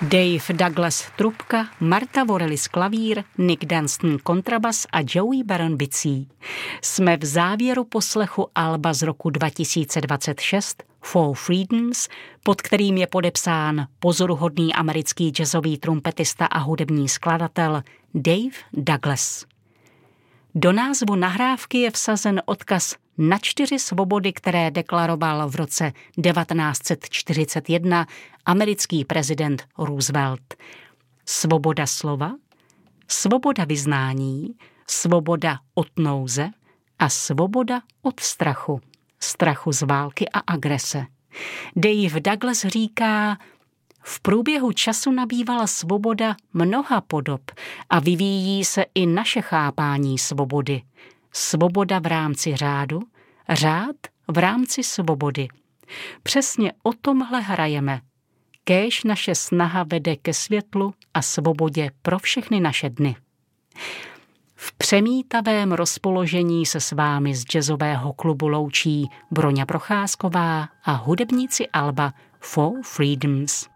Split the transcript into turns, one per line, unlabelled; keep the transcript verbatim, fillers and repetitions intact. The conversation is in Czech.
Dave Douglas trubka, Marta Vorelis klavír, Nick Dunstan kontrabas a Joey Baron bicí. Jsme v závěru poslechu alba z roku dva tisíce dvacet šest Four Freedoms, pod kterým je podepsán pozoruhodný americký jazzový trumpetista a hudební skladatel Dave Douglas. Do názvu nahrávky je vsazen odkaz na čtyři svobody, které deklaroval v roce devatenáct set čtyřicet jedna americký prezident Roosevelt. Svoboda slova, svoboda vyznání, svoboda od nouze a svoboda od strachu. Strachu z války a agrese. Dave Douglas říká, v průběhu času nabývala svoboda mnoha podob a vyvíjí se i naše chápání svobody. Svoboda v rámci řádu, řád v rámci svobody. Přesně o tomhle hrajeme. Kéž naše snaha vede ke světlu a svobodě pro všechny naše dny. V přemítavém rozpoložení se s vámi z jazzového klubu loučí Broňa Procházková a hudebníci alba Four Freedoms.